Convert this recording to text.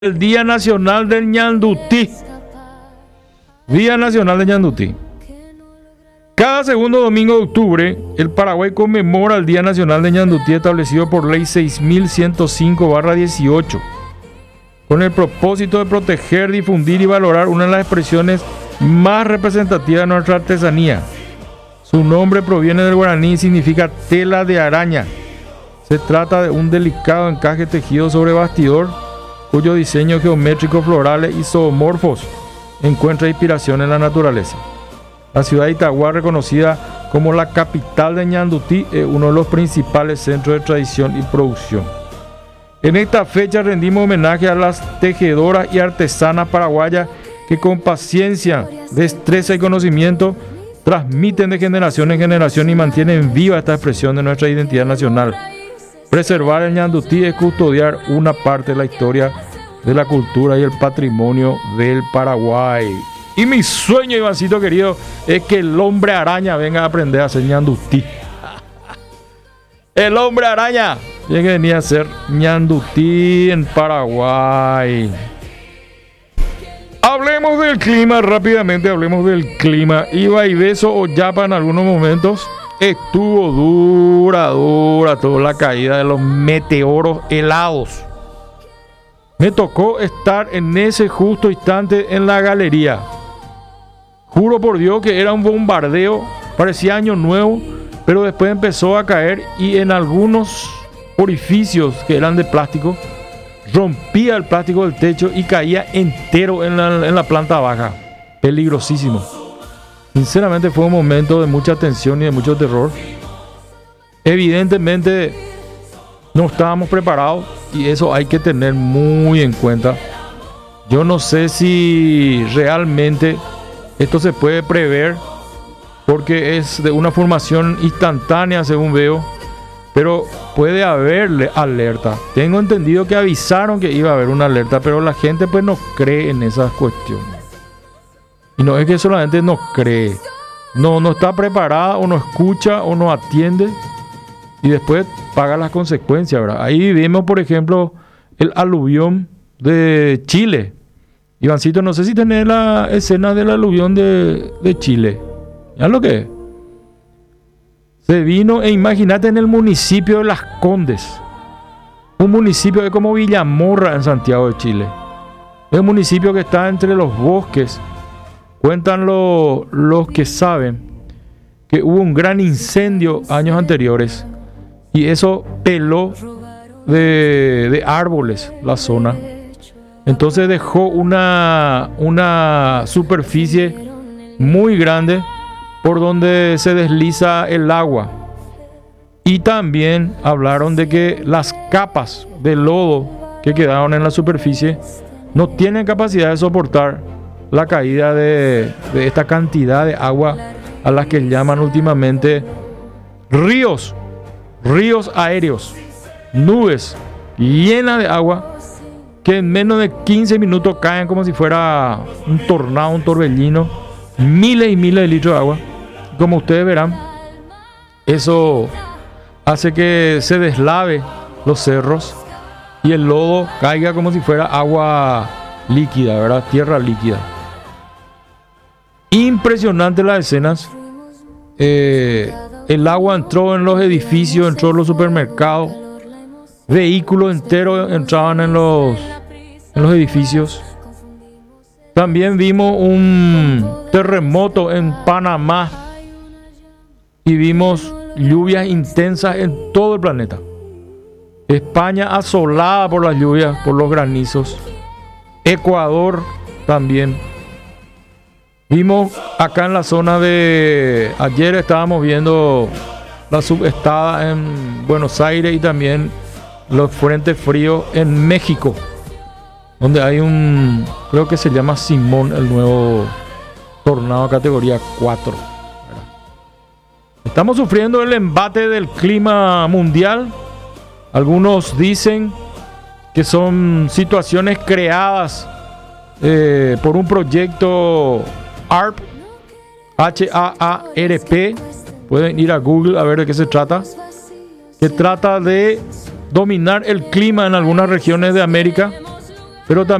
El Día Nacional del Ñandutí. Día Nacional del Ñandutí. Cada segundo domingo de octubre, el Paraguay conmemora el Día Nacional de Ñandutí establecido por Ley 6105/18, con el propósito de proteger, difundir y valorar una de las expresiones más representativas de nuestra artesanía. Su nombre proviene del guaraní y significa tela de araña. Se trata de un delicado encaje tejido sobre bastidor, cuyo diseño geométrico, florales y zoomorfos encuentra inspiración en la naturaleza. La ciudad de Itagua, reconocida como la capital de Ñandutí, es uno de los principales centros de tradición y producción. En esta fecha rendimos homenaje a las tejedoras y artesanas paraguayas que con paciencia, destreza y conocimiento transmiten de generación en generación y mantienen viva esta expresión de nuestra identidad nacional. Preservar el Ñandutí es custodiar una parte de la historia, de la cultura y el patrimonio del Paraguay. Y mi sueño, Ivancito querido, es que el hombre araña venga a aprender a hacer Ñandutí. El hombre araña tiene que venir a hacer Ñandutí en Paraguay. Hablemos del clima rápidamente, hablemos del clima. Iba y Beso Oyapa en algunos momentos estuvo dura toda la caída de los meteoros helados. Me tocó estar en ese justo instante en la galería. Juro por Dios que era un bombardeo, parecía año nuevo, pero después empezó a caer y en algunos orificios que eran de plástico, rompía el plástico del techo y caía entero en la planta baja. Peligrosísimo. Sinceramente fue un momento de mucha tensión y de mucho terror. Evidentemente no estábamos preparados y eso hay que tener muy en cuenta. Yo no sé si realmente esto se puede prever porque es de una formación instantánea según veo, pero puede haber alerta. Tengo entendido que avisaron que iba a haber una alerta, pero la gente pues no cree en esas cuestiones. Y no es que solamente no cree, no está preparada o no escucha o no atiende y después paga las consecuencias, ¿verdad? Ahí vemos, por ejemplo, el aluvión de Chile. Ivancito, no sé si tenés la escena del aluvión de Chile. ¿Ya lo que es? Se vino, imagínate, en el municipio de Las Condes. Un municipio que como Villamorra en Santiago de Chile. Es un municipio que está entre los bosques. Cuentan los que saben que hubo un gran incendio años anteriores y eso peló de árboles la zona. Entonces dejó una superficie muy grande por donde se desliza el agua. Y también hablaron de que las capas de lodo que quedaron en la superficie no tienen capacidad de soportar la caída de esta cantidad de agua a las que llaman últimamente ríos aéreos, nubes llenas de agua que en menos de 15 minutos caen como si fuera un tornado, un torbellino, miles y miles de litros de agua. Como ustedes verán, eso hace que se deslave los cerros y el lodo caiga como si fuera agua líquida, ¿verdad? Tierra líquida. Impresionante las escenas. El agua entró en los edificios, entró en los supermercados, vehículos enteros entraban en los edificios. También vimos un terremoto en Panamá y vimos lluvias intensas en todo el planeta. España asolada por las lluvias, por los granizos. Ecuador también. Vimos acá en la zona de... Ayer estábamos viendo la subestada en Buenos Aires y también los frentes fríos en México, donde hay un... creo que se llama Simón, el nuevo tornado categoría 4. Estamos sufriendo el embate del clima mundial. Algunos dicen que son situaciones creadas por un proyecto HAARP, HAARP, pueden ir a Google a ver de qué se trata, que trata de dominar el clima en algunas regiones de América pero también